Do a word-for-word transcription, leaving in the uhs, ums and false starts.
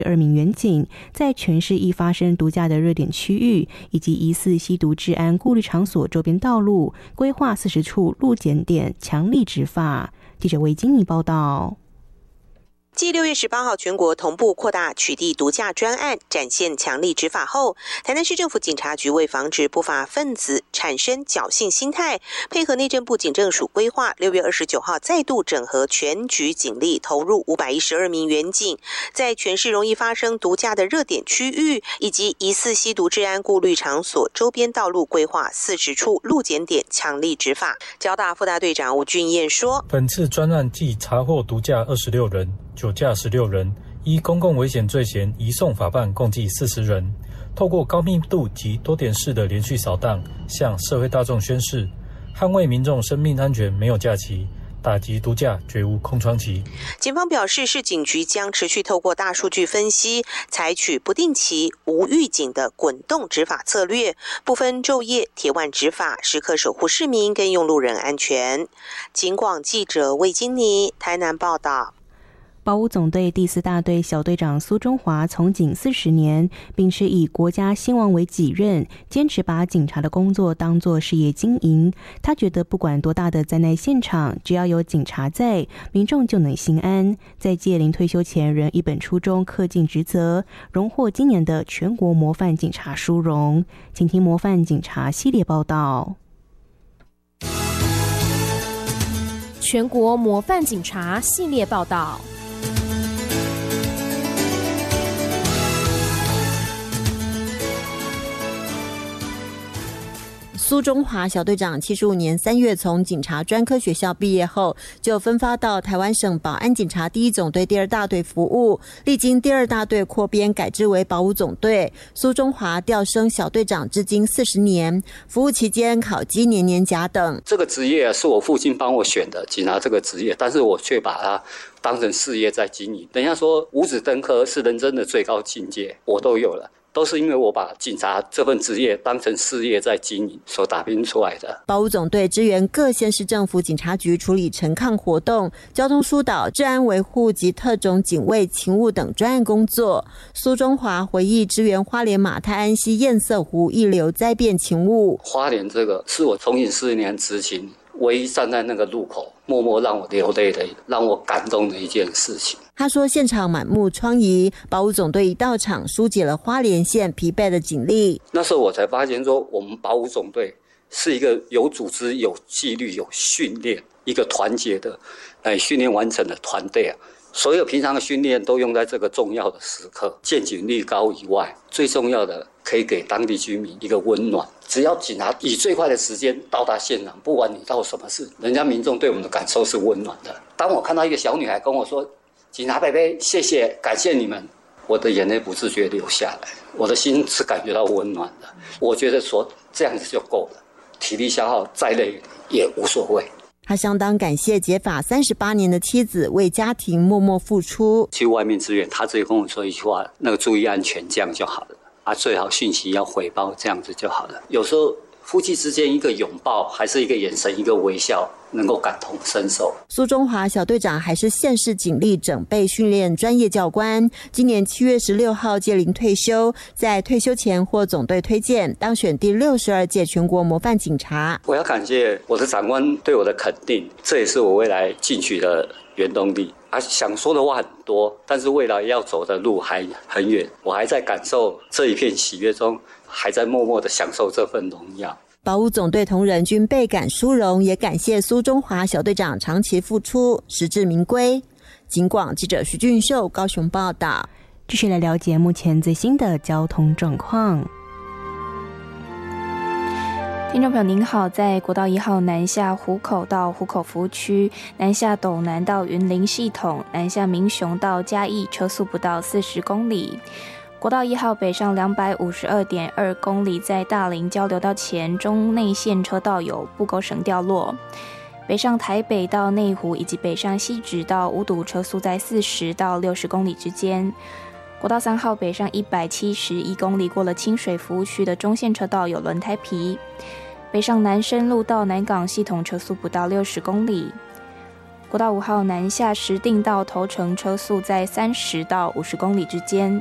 二名员警在全市易发生毒驾的热点区域以及疑似吸毒治安顾虑场所周边道路规划四十处路检点，强力执法。记者魏金妮报道。 继六月十八号全国同步扩大取缔毒驾专案，展现强力执法后，台南市政府警察局为防止不法分子产生侥幸心态，配合内政部警政署规划，六月二十九号再度整合全局警力，投入五百一十二名员警，在全市容易发生毒驾的热点区域以及疑似吸毒治安顾虑场所周边道路规划四十处路检点，强力执法。交大副大队长吴俊彦说：“ 本次专案既查获毒驾二十六人。酒驾十六人，依公共危险罪嫌移送法办共计四十人。透过高密度及多点式的连续扫荡，向社会大众宣示，捍卫民众生命安全没有假期，打击毒驾绝无空窗期。 警方表示，市警局将持续透过大数据分析，采取不定期无预警的滚动执法策略，不分昼夜铁腕执法，时刻守护市民跟用路人安全。警广记者魏金妮台南报道。 保五总队第四大队小队长苏中华从警四十年，并是以国家兴亡为己任，坚持把警察的工作当作事业经营。他觉得不管多大的灾难现场，只要有警察在，民众就能心安。在届临退休前仍一本初衷，恪尽职责，荣获今年的全国模范警察殊荣。请听模范警察系列报道。 全国模范警察系列报道。 苏中华小队长七十五年三月从警察专科学校毕业后，就分发到台湾省保安警察第一总队第二大队服务，历经第二大队扩编改制为保五总队。苏中华调升小队长至今四十年，服务期间考绩年年甲等。 这个职业是我父亲帮我选的，警察这个职业，但是我却把它当成事业在经营。人家说五子登科是人生的最高境界，我都有了。都是因为我把警察这份职业当成事业在经营所打拼出来的。 保五总队支援各县市政府警察局处理陈抗活动、交通疏导、治安维护及特种警卫勤务等专案工作。苏中华回忆，支援花莲马太安溪堰塞湖溢流灾变勤务。 花莲这个是我从警四十年执勤唯一站在那个路口默默让我流泪的、让我感动的一件事情。 他说，现场满目疮痍，保五总队一到场，疏解了花莲县疲惫的警力。 那时候我才发现说，我们保五总队是一个有组织、有纪律、有训练、一个团结的，哎，训练完成的团队啊。所有平常的训练都用在这个重要的时刻，见警率高以外，最重要的可以给当地居民一个温暖。只要警察以最快的时间到达现场，不管你到什么事，人家民众对我们的感受是温暖的。当我看到一个小女孩跟我说：“警察伯伯，谢谢，感谢你们”，我的眼泪不自觉流下来，我的心是感觉到温暖的。我觉得说这样子就够了，体力消耗再累也无所谓。 他相当感谢结法三十八年的妻子为家庭默默付出。 去外面支援，他直接跟我说一句话：“那个注意安全，这样就好了啊，最好讯息要回报，这样子就好了。”有时候夫妻之间一个拥抱，还是一个眼神，一个微笑，能够感同身受。 苏中华小队长还是县市警力整备训练专业教官，今年七月十六号届龄退休，在退休前获总队推荐，当选第六十二届全国模范警察。 我要感谢我的长官对我的肯定，这也是我未来进取的原动力。啊，想说的话很多，但是未来要走的路还很远，我还在感受这一片喜悦中，还在默默的享受这份荣耀。 保五总队同仁均倍感殊荣，也感谢苏中华小队长长期付出，实至名归。警广记者徐俊秀高雄报道。 继续来了解目前最新的交通状况。听众朋友您好，在国道一号南下湖口到湖口服务区，南下斗南到云林系统，南下民雄到嘉义，车速不到四十公里。国道一号北上两百五十二点二公里，在大林交流道前中内线车道有布狗绳掉落。北上台北到内湖以及北上汐止到五堵，车速在四十到六十公里之间。国道三号北上一百七十一公里，过了清水服务区的中线车道有轮胎皮。北上南深路到南港系统，车速不到六十公里。 国道五号南下石碇到头城车速在三十到五十公里之间。